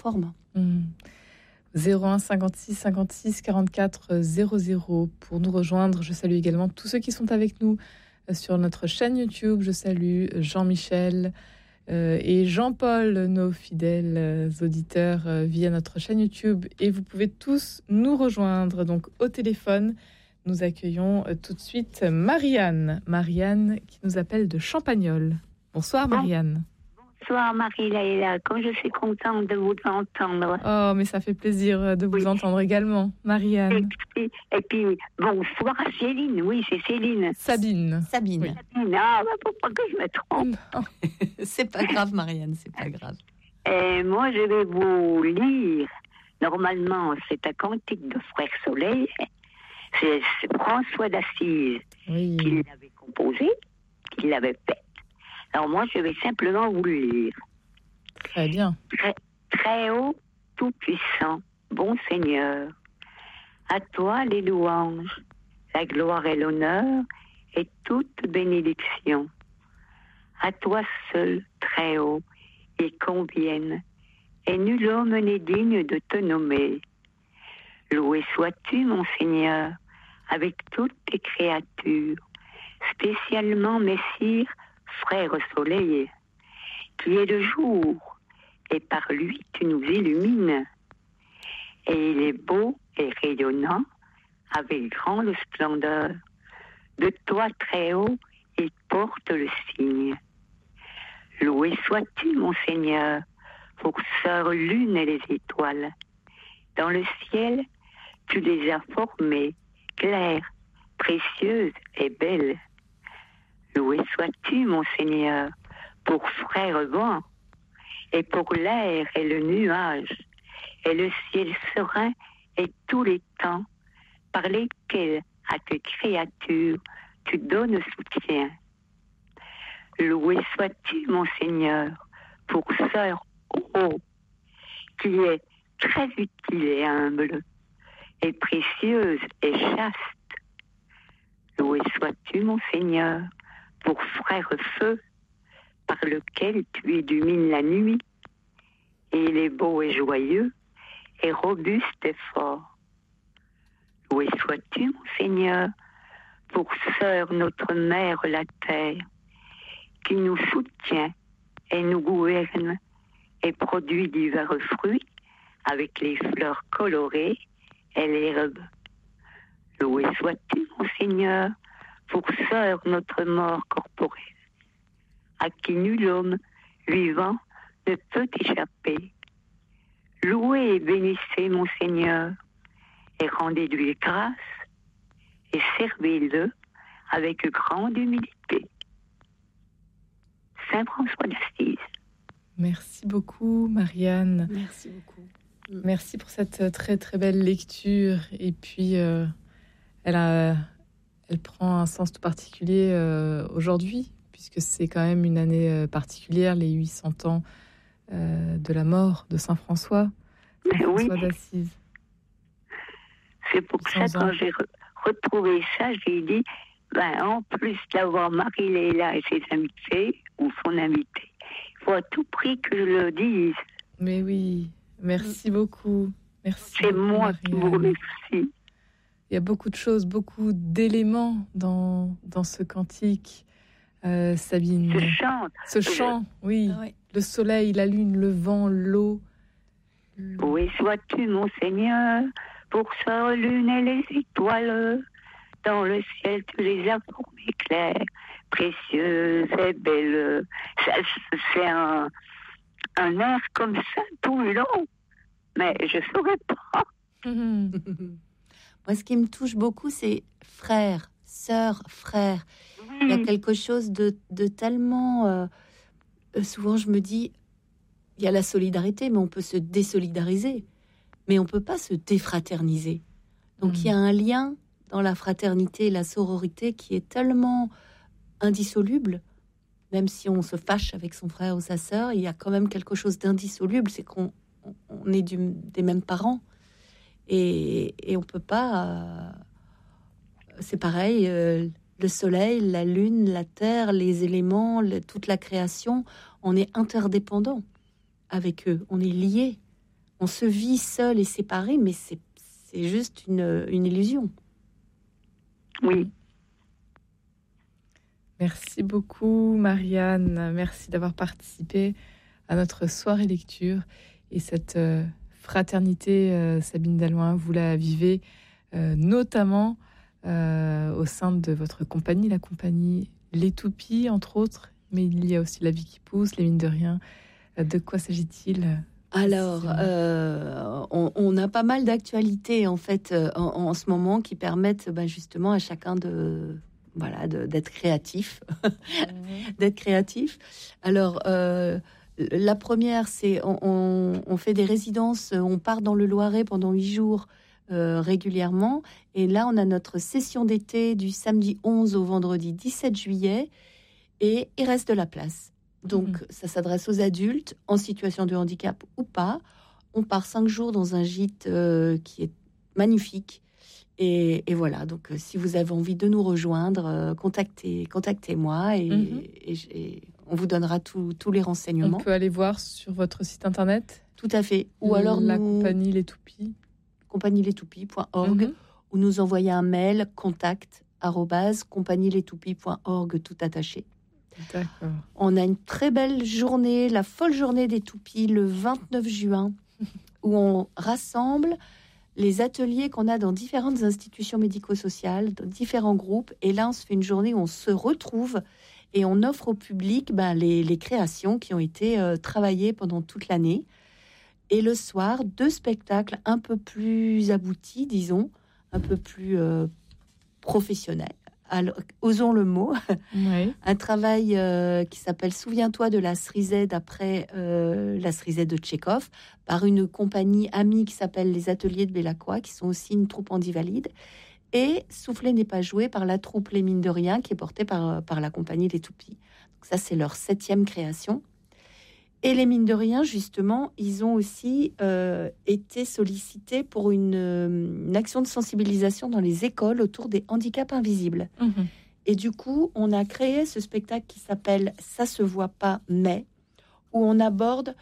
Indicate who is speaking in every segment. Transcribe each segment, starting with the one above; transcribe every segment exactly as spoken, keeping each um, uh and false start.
Speaker 1: forme.
Speaker 2: Mmh. zéro un cinquante-six cinquante-six quarante-quatre zéro zéro pour nous rejoindre. Je salue également tous ceux qui sont avec nous sur notre chaîne YouTube. Je salue Jean-Michel euh, et Jean-Paul, nos fidèles euh, auditeurs euh, via notre chaîne YouTube. Et vous pouvez tous nous rejoindre. Donc au téléphone, nous accueillons euh, tout de suite Marianne. Marianne qui nous appelle de Champagnole. Bonsoir Marianne.
Speaker 3: Bonsoir Marie-Laïla, comme je suis contente de vous entendre.
Speaker 2: Oh, mais ça fait plaisir de vous oui. entendre également, Marianne.
Speaker 3: Et puis, et puis bonsoir à Céline, oui, c'est Céline.
Speaker 2: Sabine.
Speaker 1: Sabine.
Speaker 2: Oui.
Speaker 3: Sabine, ah, bah, faut pas que je me trompe.
Speaker 1: C'est pas grave, Marianne, c'est pas grave.
Speaker 3: Et moi, je vais vous lire. Normalement, c'est un cantique de Frère Soleil. C'est, c'est François d'Assise oui. qui l'avait composé, qui l'avait fait. Alors moi, je vais simplement vous le lire.
Speaker 2: Très bien.
Speaker 3: Très, très haut, tout-puissant, bon Seigneur, à toi les louanges, la gloire et l'honneur et toute bénédiction. À toi seul, très haut, ils conviennent, et nul homme n'est digne de te nommer. Loué sois-tu, mon Seigneur, avec toutes tes créatures, spécialement Messire, Frère Soleil, qui est le jour, et par lui tu nous illumines. Et il est beau et rayonnant, avec grande splendeur. De toi très haut, il porte le signe. Loué sois-tu, mon Seigneur, pour sœur lune et les étoiles. Dans le ciel, tu les as formées, claires, précieuses et belles. Loué sois-tu, mon Seigneur, pour frère vent, et pour l'air et le nuage, et le ciel serein et tous les temps, par lesquels à tes créatures tu donnes soutien. Loué sois-tu, mon Seigneur, pour sœur ô, qui est très utile et humble, et précieuse et chaste. Loué sois-tu, mon Seigneur, pour frère feu, par lequel tu illumines la nuit, et il est beau et joyeux, et robuste et fort. Loué sois-tu, mon Seigneur, pour sœur notre mère la terre, qui nous soutient et nous gouverne, et produit divers fruits, avec les fleurs colorées et l'herbe. Loué sois-tu, mon Seigneur, pour sœur notre mort corporelle, à qui nul homme vivant ne peut échapper. Louez et bénissez mon Seigneur, et rendez-lui grâce, et servez-le avec grande humilité. Saint François d'Assise.
Speaker 2: Merci beaucoup, Marianne.
Speaker 1: Merci beaucoup.
Speaker 2: Merci pour cette très très belle lecture. Et puis, euh, elle a... Elle prend un sens tout particulier euh, aujourd'hui, puisque c'est quand même une année euh, particulière, les huit cents ans euh, de la mort de Saint François, Saint François
Speaker 3: oui.
Speaker 2: d'Assise.
Speaker 3: C'est pour ça que quand j'ai re- retrouvé ça, j'ai dit, ben, en plus d'avoir Marie-Léla et ses invités, ou son invité, il faut à tout prix que je le dise.
Speaker 2: Mais oui, merci mmh. beaucoup. Merci
Speaker 3: c'est
Speaker 2: beaucoup,
Speaker 3: moi
Speaker 2: Marianne.
Speaker 3: qui vous remercie.
Speaker 2: Il y a beaucoup de choses, beaucoup d'éléments dans, dans ce cantique, euh, Sabine.
Speaker 3: Ce chant.
Speaker 2: Ce chant, oui. Ah oui. Le soleil, la lune, le vent, l'eau.
Speaker 3: Oui, sois-tu, mon Seigneur, pour sœur lune et les étoiles. Dans le ciel, tu les as formées claires, précieuses et belles. Ça, c'est un, un air comme ça tout le long, mais je ne saurais pas.
Speaker 1: Moi, ce qui me touche beaucoup, c'est frère, sœur, frère. Oui. Il y a quelque chose de, de tellement... Euh, souvent, je me dis, il y a la solidarité, mais on peut se désolidariser. Mais on ne peut pas se défraterniser. Donc, mmh. il y a un lien dans la fraternité et la sororité qui est tellement indissoluble. Même si on se fâche avec son frère ou sa sœur, il y a quand même quelque chose d'indissoluble. C'est qu'on on est du, des mêmes parents. Et, et on peut pas... Euh, c'est pareil, euh, le soleil, la lune, la terre, les éléments, le, toute la création, on est interdépendants avec eux, on est liés. on se vit seul et séparé, mais c'est, c'est juste une, une illusion.
Speaker 3: Oui.
Speaker 2: Merci beaucoup, Marianne. Merci d'avoir participé à notre soirée lecture. Et cette euh, fraternité, euh, Sabine Dalloin, vous la vivez euh, notamment euh, au sein de votre compagnie, la compagnie Les Toupies, entre autres. Mais il y a aussi La Vie qui pousse, Les Mines de Rien. Euh, de quoi s'agit-il ?
Speaker 1: Alors, euh, on, on a pas mal d'actualités, en fait, en, en ce moment, qui permettent ben, justement à chacun de... Voilà, de, d'être créatif, mmh. d'être créatif. Alors, euh, la première, c'est on, on, on fait des résidences, on part dans le Loiret pendant huit jours euh, régulièrement. Et là, on a notre session d'été du samedi onze au vendredi dix-sept juillet. Et il reste de la place. Donc, mmh. ça s'adresse aux adultes en situation de handicap ou pas. On part cinq jours dans un gîte euh, qui est magnifique. Et, et voilà, donc euh, si vous avez envie de nous rejoindre, euh, contactez, contactez-moi et, mm-hmm. et, et on vous donnera tous les renseignements.
Speaker 2: On peut aller voir sur votre site internet ?
Speaker 1: Tout à fait. Ou alors
Speaker 2: la
Speaker 1: nous...
Speaker 2: compagnie Les Toupies.
Speaker 1: compagnie les toupies point org mm-hmm. ou nous envoyer un mail contact arobase compagnie les toupies point org tout attaché.
Speaker 2: D'accord.
Speaker 1: On a une très belle journée, la folle journée des toupies le vingt-neuf juin où on rassemble les ateliers qu'on a dans différentes institutions médico-sociales, dans différents groupes. Et là, on se fait une journée où on se retrouve et on offre au public ben, les, les créations qui ont été euh, travaillées pendant toute l'année. Et le soir, deux spectacles un peu plus aboutis, disons, un peu plus euh, professionnels. Alors, osons le mot.
Speaker 2: Oui.
Speaker 1: Un travail euh, qui s'appelle « Souviens-toi de la cerisée » d'après euh, la cerisée de Tchekhov, par une compagnie amie qui s'appelle les Ateliers de Bellacqua, qui sont aussi une troupe handivalide. Et « Souffler n'est pas joué » par la troupe Les Mines de Rien, qui est portée par, par la compagnie Les Toupies. Donc ça, c'est leur septième création. Et Les Mines de Rien, justement, ils ont aussi euh, été sollicités pour une, une action de sensibilisation dans les écoles autour des handicaps invisibles. Mmh. Et du coup, on a créé ce spectacle qui s'appelle « Ça se voit pas, mais », où on aborde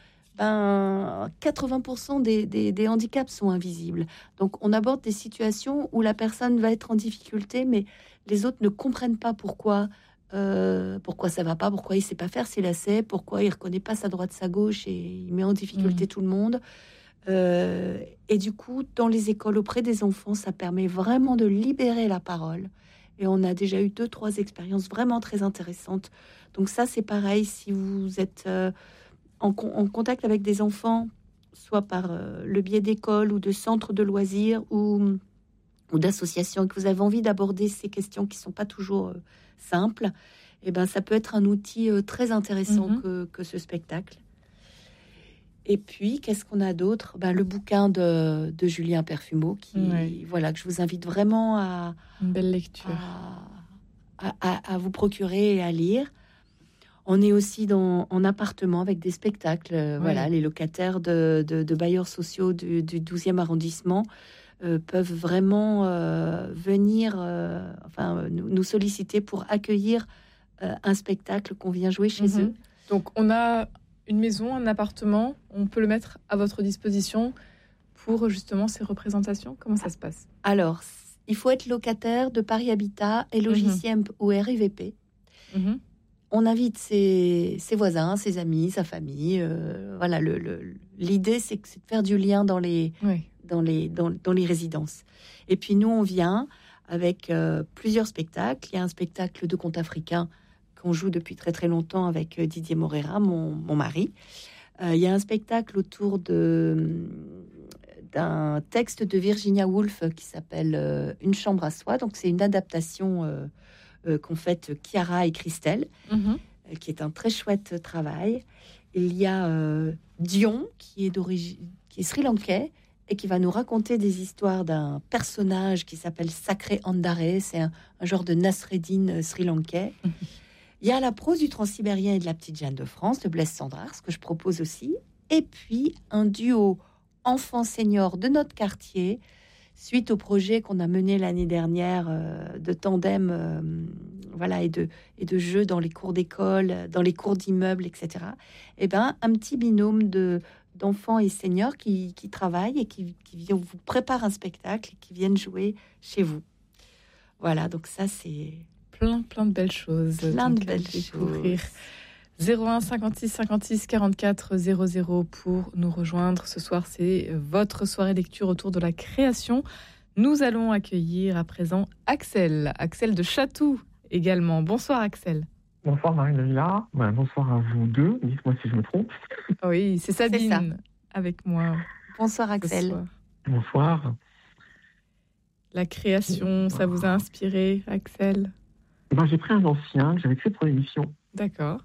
Speaker 1: ben, quatre-vingts pour cent des, des, des handicaps sont invisibles. Donc, on aborde des situations où la personne va être en difficulté, mais les autres ne comprennent pas pourquoi. Euh, pourquoi ça va pas, pourquoi il sait pas faire ses lacets, pourquoi il reconnaît pas sa droite, sa gauche et il met en difficulté mmh. tout le monde. Euh, et du coup, dans les écoles auprès des enfants, ça permet vraiment de libérer la parole. Et on a déjà eu deux, trois expériences vraiment très intéressantes. Donc ça, c'est pareil, si vous êtes euh, en, en contact avec des enfants, soit par euh, le biais d'écoles ou de centres de loisirs ou, ou d'associations, et que vous avez envie d'aborder ces questions qui sont pas toujours euh, simple, et ben ça peut être un outil euh, très intéressant mmh. que, que ce spectacle. Et puis, qu'est-ce qu'on a d'autre ? Ben, le bouquin de, de Julien Perfumeau, qui, oui. voilà, que je vous invite vraiment à...
Speaker 2: Une belle lecture.
Speaker 1: À, à, à vous procurer et à lire. On est aussi dans, en appartement avec des spectacles. Oui. Voilà, les locataires de, de, de bailleurs sociaux du, du douzième arrondissement Euh, peuvent vraiment euh, venir euh, enfin, nous, nous solliciter pour accueillir euh, un spectacle qu'on vient jouer chez mm-hmm. eux.
Speaker 2: Donc, on a une maison, un appartement, on peut le mettre à votre disposition pour justement ces représentations. Comment ça se passe ?
Speaker 1: Alors, il faut être locataire de Paris Habitat et logiciel mm-hmm. ou R I V P. Mm-hmm. On invite ses, ses voisins, ses amis, sa famille. Euh, voilà, le, le, l'idée, c'est, c'est de faire du lien dans les... Oui. Dans les, dans, dans les résidences. Et puis nous, on vient avec euh, plusieurs spectacles. Il y a un spectacle de conte africain qu'on joue depuis très très longtemps avec euh, Didier Moreira, mon, mon mari. Euh, il y a un spectacle autour de, d'un texte de Virginia Woolf qui s'appelle euh, Une chambre à soi. Donc c'est une adaptation euh, euh, qu'ont faite Chiara et Christelle, mm-hmm. euh, qui est un très chouette travail. Il y a euh, Dion, qui est d'origine, qui est sri-lankais, et qui va nous raconter des histoires d'un personnage qui s'appelle Sacré Andare. C'est un, un genre de Nasreddin sri-lankais. Mmh. Il y a la prose du Transsibérien et de la Petite Jeanne de France, de Blaise Cendrars, ce que je propose aussi. Et puis, un duo enfant-senior de notre quartier, suite au projet qu'on a mené l'année dernière euh, de tandem euh, voilà, et, de, et de jeux dans les cours d'école, dans les cours d'immeubles, et cetera. Et ben, un petit binôme de... d'enfants et seniors qui, qui travaillent et qui, qui vous préparent un spectacle et qui viennent jouer chez vous. Voilà, donc ça, c'est...
Speaker 2: Plein, plein de belles choses.
Speaker 1: Plein de belles choses.
Speaker 2: zéro un cinquante-six cinquante-six quarante-quatre zéro zéro pour nous rejoindre. Ce soir, c'est votre soirée lecture autour de la création. Nous allons accueillir à présent Axel. Axel de Chatou également. Bonsoir Axel.
Speaker 4: Bonsoir Marie-Léla. Ouais, bonsoir à vous deux. Dites-moi si je me trompe.
Speaker 2: Oui, c'est Sabine
Speaker 1: c'est
Speaker 2: avec moi.
Speaker 1: Bonsoir Axel.
Speaker 2: Bonsoir.
Speaker 4: Bonsoir.
Speaker 2: La création, ça vous a inspiré, Axel?
Speaker 4: Ben, j'ai pris un ancien que j'avais fait pour l'émission.
Speaker 2: D'accord.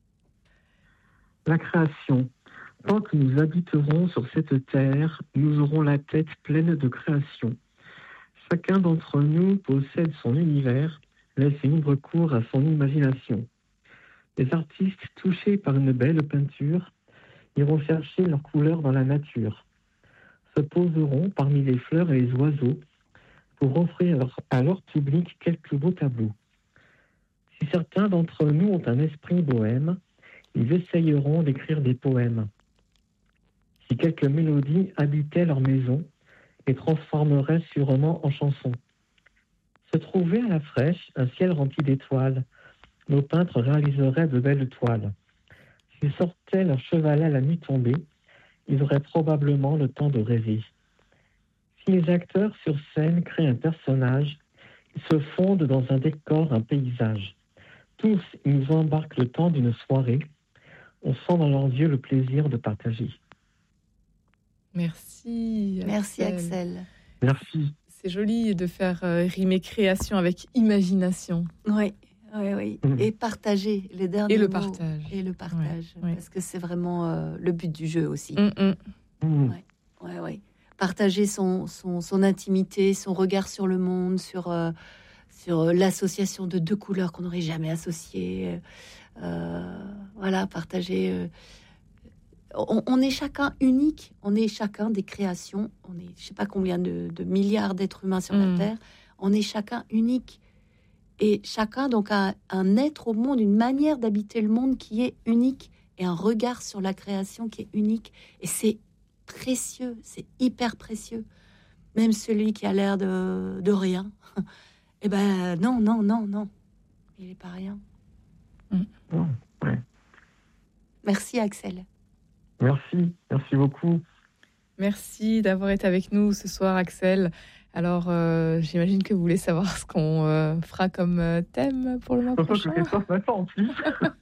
Speaker 4: La création. Tant que nous habiterons sur cette terre, nous aurons la tête pleine de création. Chacun d'entre nous possède son univers, laisse libre cours à son imagination. Les artistes touchés par une belle peinture iront chercher leurs couleurs dans la nature, se poseront parmi les fleurs et les oiseaux pour offrir à leur public quelques beaux tableaux. Si certains d'entre nous ont un esprit bohème, ils essayeront d'écrire des poèmes. Si quelques mélodies habitaient leur maison, les transformeraient sûrement en chansons. Se trouver à la fraîche un ciel rempli d'étoiles, nos peintres réaliseraient de belles toiles. S'ils sortaient leur chevalet à la nuit tombée, ils auraient probablement le temps de rêver. Si les acteurs sur scène créent un personnage, ils se fondent dans un décor, un paysage. Tous, ils nous embarquent le temps d'une soirée. On sent dans leurs yeux le plaisir de partager.
Speaker 2: Merci. Axel.
Speaker 1: Merci Axel.
Speaker 4: Merci.
Speaker 2: C'est joli de faire euh, rimer création avec imagination.
Speaker 1: Oui, oui, oui.
Speaker 4: Mmh.
Speaker 1: Et partager les derniers
Speaker 2: Et le
Speaker 1: mots.
Speaker 2: partage.
Speaker 1: Et le partage.
Speaker 2: Ouais, ouais.
Speaker 1: Parce que c'est vraiment euh, le but du jeu aussi.
Speaker 2: Mm, mm.
Speaker 4: Mmh.
Speaker 1: Ouais, ouais, ouais. Partager son, son, son intimité, son regard sur le monde, sur, euh, sur l'association de deux couleurs qu'on n'aurait jamais associées. Euh, voilà, partager. Euh, on, on est chacun unique, on est chacun des créations. On est, je sais pas combien de, de milliards d'êtres humains sur
Speaker 2: Mm.
Speaker 1: la Terre. On est chacun unique. Et chacun, donc, a un être au monde, une manière d'habiter le monde qui est unique et un regard sur la création qui est unique. Et c'est précieux, c'est hyper précieux. Même celui qui a l'air de, de rien, eh ben non, non, non, non. Il n'est pas rien.
Speaker 4: Oh, ouais.
Speaker 1: Merci Axel.
Speaker 4: Merci, merci beaucoup.
Speaker 2: Merci d'avoir été avec nous ce soir, Axel. Alors, euh, j'imagine que vous voulez savoir ce qu'on euh, fera comme euh, thème pour le mois
Speaker 4: Surtout que
Speaker 2: prochain.
Speaker 4: je fais ça ce matin en plus.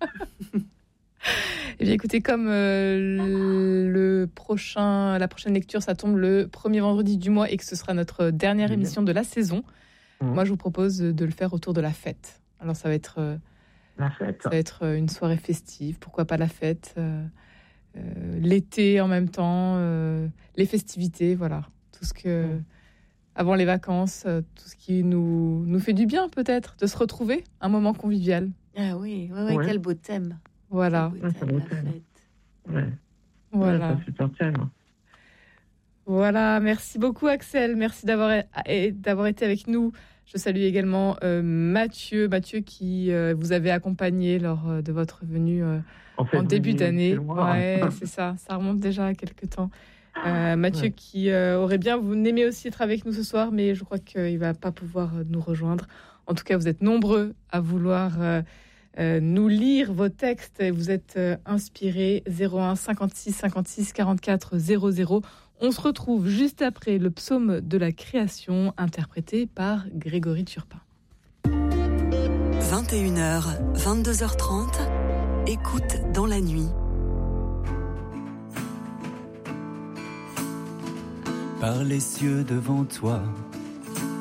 Speaker 2: Eh bien, écoutez, comme euh, le prochain, la prochaine lecture, ça tombe le premier vendredi du mois et que ce sera notre dernière
Speaker 4: Génial.
Speaker 2: émission de la saison,
Speaker 4: Mmh.
Speaker 2: moi, je vous propose de le faire autour de la fête. Alors, ça va être, euh,
Speaker 4: La fête.
Speaker 2: ça va être une soirée festive. Pourquoi pas la fête euh, euh, l'été en même temps, euh, les festivités, voilà. Tout ce que...
Speaker 4: Mmh.
Speaker 2: Avant les vacances, euh, tout ce qui nous, nous fait du bien, peut-être, de se retrouver, un moment convivial.
Speaker 1: Ah oui, ouais, ouais,
Speaker 4: Ouais.
Speaker 1: quel beau thème.
Speaker 2: Voilà,
Speaker 1: Quel beau
Speaker 4: Ouais,
Speaker 1: thème,
Speaker 4: c'est beau
Speaker 1: la
Speaker 4: thème.
Speaker 1: fête.
Speaker 4: Ouais.
Speaker 2: voilà.
Speaker 4: Ouais, c'est un super thème.
Speaker 2: Voilà, merci beaucoup Axel, merci d'avoir, et d'avoir été avec nous. Je salue également euh, Mathieu, Mathieu qui euh, vous avait accompagné lors euh, de votre venue euh,
Speaker 4: En,
Speaker 2: en début d'année.
Speaker 4: c'est loin.
Speaker 2: Ouais, c'est ça, ça remonte déjà à quelques temps. Euh, Mathieu
Speaker 4: Ouais.
Speaker 2: qui euh, aurait bien, vous aimez aussi être avec nous ce soir, mais je crois qu'il va pas pouvoir euh, nous rejoindre. En tout cas, vous êtes nombreux à vouloir euh, euh, nous lire vos textes et vous êtes euh, inspirés. zéro un cinquante-six cinquante-six quarante-quatre zéro zéro. On se retrouve juste après le psaume de la création interprété par Grégory Turpin.
Speaker 5: vingt et une heures, vingt-deux heures trente, écoute dans la nuit.
Speaker 6: Par les cieux devant toi,